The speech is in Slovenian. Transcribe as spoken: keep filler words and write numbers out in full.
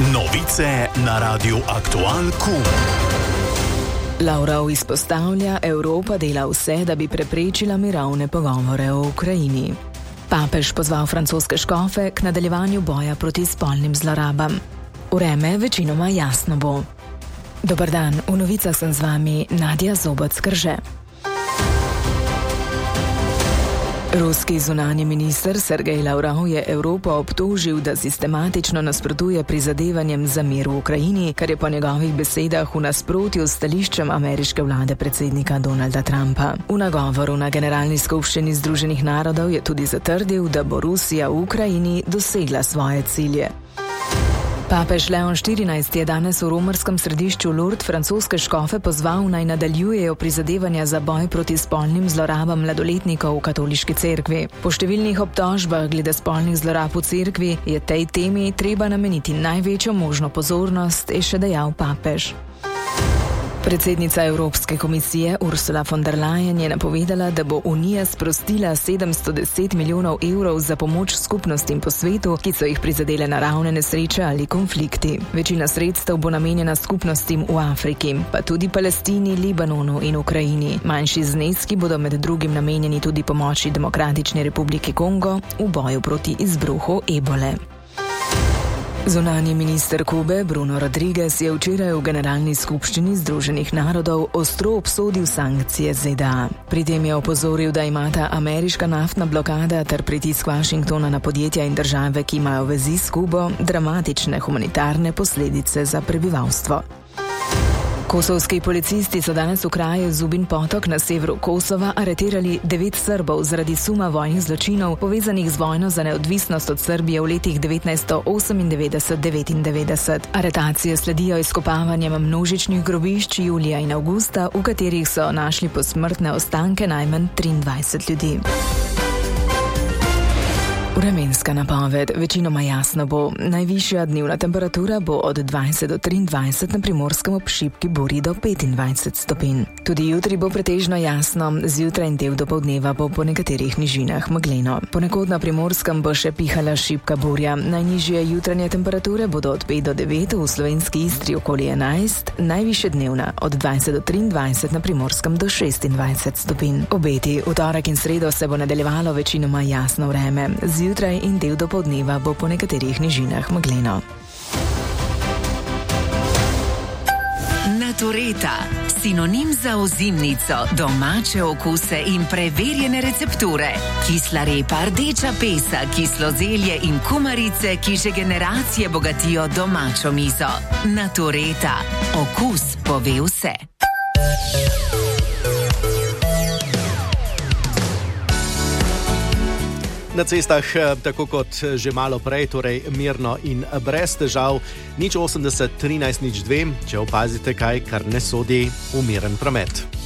Novice na Radiu Aktual Q. Lavrov izpostavlja, Evropa dela vse, da bi preprečila mirovne pogovore o Ukrajini. Papež pozval francoske škofe k nadaljevanju boja proti spolnim zlorabam. Vreme večinoma jasno bo. Dober dan, v novicah sem z vami Nadja Zoboc-Krže. Ruski zunanji minister Sergej Lavrov je Evropo obtožil, da sistematično nasprotuje prizadevanjem za mir v Ukrajini, kar je po njegovih besedah v nasprotju s stališčem ameriške vlade predsednika Donalda Trumpa. V nagovoru na Generalni skupščini Združenih narodov je tudi zatrdil, da bo Rusija v Ukrajini dosegla svoje cilje. Papež Leon štirinajsti je danes v romarskem središču Lourdes francoske škofe pozval, naj nadaljujejo prizadevanja za boj proti spolnim zlorabam mladoletnikov v katoliški cerkvi. Po številnih obtožbah glede spolnih zlorab v cerkvi je tej temi treba nameniti največjo možno pozornost, je še dejal papež. Predsednica Evropske komisije Ursula von der Leyen je napovedala, da bo Unija sprostila sedemsto deset milijonov evrov za pomoč skupnostim po svetu, ki so jih prizadele naravne nesreče ali konflikti. Večina sredstev bo namenjena skupnostim v Afriki, pa tudi Palestini, Libanonu in Ukrajini. Manjši zneski bodo med drugim namenjeni tudi pomoči Demokratični republiki Kongo v boju proti izbruhu ebole. Zunanji minister Kube Bruno Rodriguez je včeraj v Generalni skupščini Združenih narodov ostro obsodil sankcije Z D A. Pri tem je opozoril, da imata ameriška naftna blokada ter pritisk Washingtona na podjetja in države, ki imajo vezi s Kubo, dramatične humanitarne posledice za prebivalstvo. Kosovski policisti so danes v kraju Zubin Potok na severu Kosova aretirali devet Srbov zaradi suma vojnih zločinov, povezanih z vojno za neodvisnost od Srbije v letih devetnajststo osemindevetdeset do devetindevetdeset. Aretacije sledijo izkopavanjem množičnih grobišč julija in avgusta, v katerih so našli posmrtne ostanke najmanj triindvajset ljudi. Vremenska napoved. Večinoma jasno bo. Najvišja dnevna temperatura bo od dvajset do triindvajset, na Primorskem ob šibki burji do petindvajset stopinj. Tudi jutri bo pretežno jasno, zjutraj in del dopoldneva bo po nekaterih nižinah megleno. Ponekod na Primorskem bo še pihala šibka burja. Najnižje jutranje temperature bodo od pet do devet, v slovenski Istri okoli enajst, najvišje dnevna od dvajset do triindvajset, na Primorskem do šestindvajset stopinj. Obeti v torek in sredo se bo nadaljevalo večinoma jasno vreme. Zjutraj in del dopoldneva bo po nekaterih nižinah megleno. Natureta, sinonim za ozimnico, domače okuse in preverjene recepture. Kisla repa, rdeča pesa, kislo zelje in kumarice, ki že generacije bogatijo domačo mizo. Natureta, okus pove vse. Na cestah, tako kot že malo prej, torej mirno in brez težav, nič osemdeset trinajst nič dve, če opazite kaj, kar ne sodi v miren promet.